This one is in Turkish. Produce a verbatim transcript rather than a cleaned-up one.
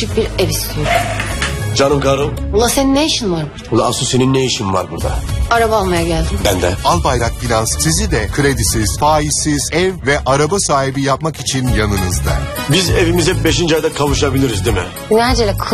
bir ev istiyorum. Canım karım. Ula senin ne işin var? Ula asıl senin ne işin var burada? Araba almaya geldim. Ben de. Albayrak Finans sizi de kredisiz, faizsiz ev ve araba sahibi yapmak için yanınızda. Biz evimize beşinci ayda kavuşabiliriz değil mi? Ne acele